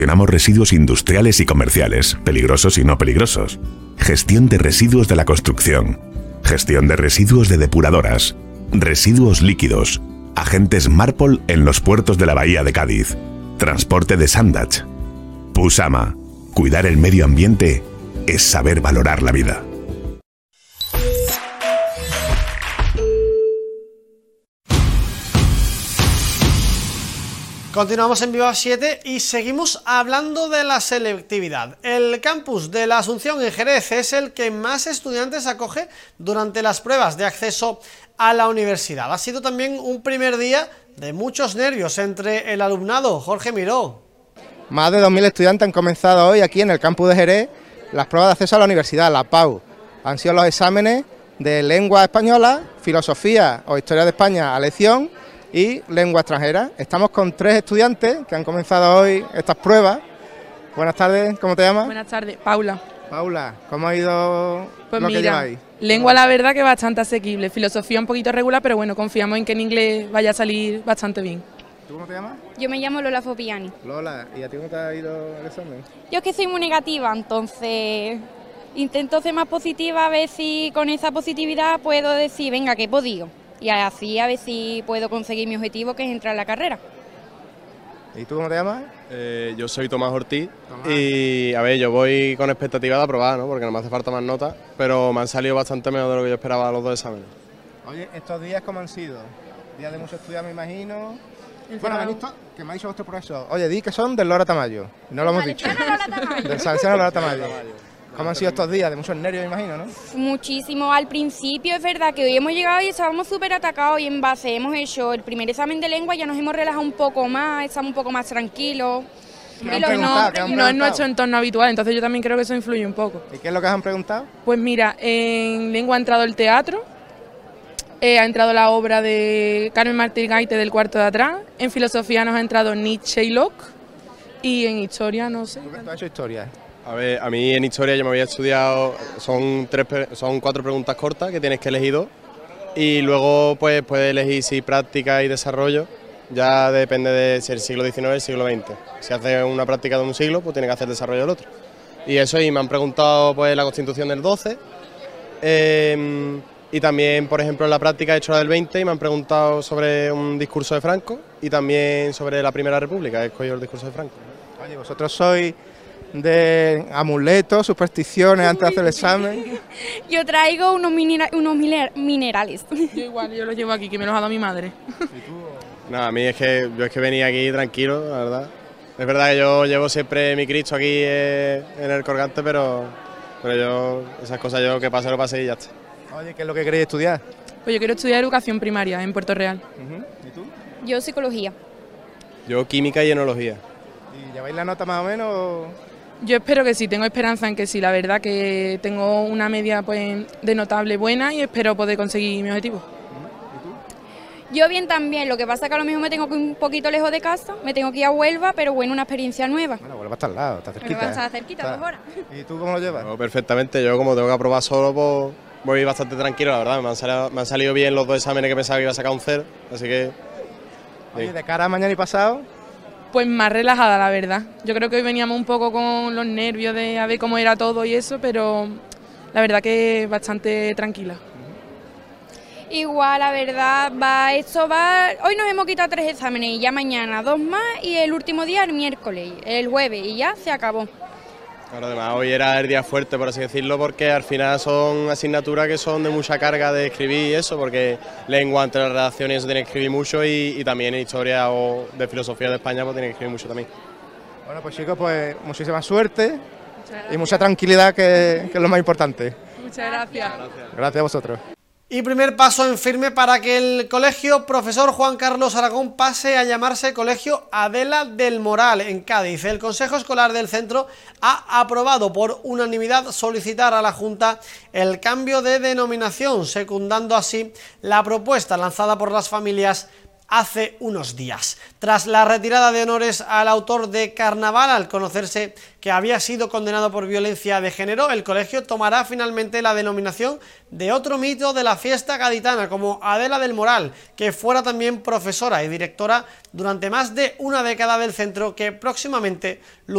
Gestionamos residuos industriales y comerciales, peligrosos y no peligrosos. Gestión de residuos de la construcción. Gestión de residuos de depuradoras. Residuos líquidos. Agentes Marpol en los puertos de la Bahía de Cádiz. Transporte de Sandach. Pusama. Cuidar el medio ambiente es saber valorar la vida. Continuamos en Viva 7 y seguimos hablando de la selectividad. El campus de la Asunción en Jerez es el que más estudiantes acoge durante las pruebas de acceso a la universidad. Ha sido también un primer día de muchos nervios entre el alumnado. Jorge Miró. Más de 2.000 estudiantes han comenzado hoy aquí en el campus de Jerez las pruebas de acceso a la universidad, la PAU. Han sido los exámenes de lengua española, filosofía o historia de España a elección y lengua extranjera. Estamos con 3 estudiantes que han comenzado hoy estas pruebas. Buenas tardes, ¿cómo te llamas? Buenas tardes, Paula. Paula, ¿cómo ha ido pues lo mira, que lleváis? Lengua la verdad que bastante asequible, filosofía un poquito regular, pero bueno, confiamos en que en inglés vaya a salir bastante bien. ¿Tú cómo te llamas? Yo me llamo Lola Fopiani. Lola, ¿y a ti cómo te ha ido el examen? Yo es que soy muy negativa, entonces intento ser más positiva, a ver si con esa positividad puedo decir, venga, que he podido. Y así a ver si puedo conseguir mi objetivo, que es entrar a la carrera. ¿Y tú cómo te llamas? Yo soy Tomás Ortiz. Y a ver, yo voy con expectativa de aprobar, ¿no? Porque no me hace falta más notas, pero me han salido bastante mejor de lo que yo esperaba los 2 exámenes. Oye, ¿estos días cómo han sido? Días de mucho estudiar, me imagino. Bueno, me han visto que me ha dicho vuestro profesor. Oye, di que son del Lora Tamayo. No lo hemos dicho. Del Salesiano Lora Tamayo. ¿Cómo han sido estos días? De muchos nervios, me imagino, ¿no? Muchísimo. Al principio es verdad que hoy hemos llegado y estábamos súper atacados y en base hemos hecho el primer examen de lengua, ya nos hemos relajado un poco más, estamos un poco más tranquilos. No es nuestro entorno habitual, entonces yo también creo que eso influye un poco. ¿Y qué es lo que os han preguntado? Pues mira, en lengua ha entrado el teatro, ha entrado la obra de Carmen Martí Gaite del cuarto de atrás, en filosofía nos ha entrado Nietzsche y Locke, y en historia no sé. ¿Tú has hecho historia? A ver, a mí en historia yo me había estudiado, son 4 preguntas cortas que tienes que elegir 2 y luego pues puedes elegir si práctica y desarrollo, ya depende de si el siglo XIX o el siglo XX. Si haces una práctica de un siglo, pues tienes que hacer desarrollo del otro. Y eso, y me han preguntado pues la Constitución del 12 y también, por ejemplo, en la práctica he hecho la del 20 y me han preguntado sobre un discurso de Franco y también sobre la Primera República, he escogido el discurso de Franco. Oye, vosotros sois de amuletos, supersticiones antes de hacer el examen. Yo traigo unos minerales. Yo igual, yo los llevo aquí, que me los ha dado mi madre. Nada, a mí es que yo venía aquí tranquilo, la verdad. Es verdad que yo llevo siempre mi Cristo aquí en el colgante, pero yo, esas cosas yo que pase lo pase y ya está. Oye, ¿qué es lo que queréis estudiar? Pues yo quiero estudiar educación primaria en Puerto Real. ¿Y tú? Yo psicología. Yo química y enología. ¿Y lleváis la nota más o menos? O... Yo espero que sí, tengo esperanza en que sí, la verdad que tengo una media pues de notable buena y espero poder conseguir mi objetivo. Yo bien también, lo que pasa es que a lo mejor me tengo que ir un poquito lejos de casa, me tengo que ir a Huelva, pero bueno, una experiencia nueva. Bueno, Huelva está al lado, está cerquita. Está cerquita, 2 horas. ¿Y tú cómo lo llevas? No, perfectamente, yo como tengo que aprobar solo, pues voy bastante tranquilo, la verdad. Me han salido bien los 2 exámenes que pensaba que iba a sacar un 0, así que... Oye, de cara a mañana y pasado... Pues más relajada, la verdad. Yo creo que hoy veníamos un poco con los nervios de a ver cómo era todo y eso, pero la verdad que bastante tranquila. Igual, la verdad, hoy nos hemos quitado 3 exámenes y ya mañana 2 más y el último día el miércoles, el jueves y ya se acabó. Claro, además hoy era el día fuerte, por así decirlo, porque al final son asignaturas que son de mucha carga de escribir y eso, porque lengua entre las redacciones eso tiene que escribir mucho y también en historia o de filosofía de España pues tiene que escribir mucho también. Bueno, pues chicos, pues muchísima suerte y mucha tranquilidad, que es lo más importante. Muchas gracias. Gracias a vosotros. Y primer paso en firme para que el colegio Profesor Juan Carlos Aragón pase a llamarse Colegio Adela del Moral en Cádiz. El Consejo Escolar del centro ha aprobado por unanimidad solicitar a la Junta el cambio de denominación, secundando así la propuesta lanzada por las familias hace unos días. Tras la retirada de honores al autor de Carnaval, al conocerse que había sido condenado por violencia de género, el colegio tomará finalmente la denominación de otro mito de la fiesta gaditana, como Adela del Moral, que fuera también profesora y directora durante más de una década del centro, que próximamente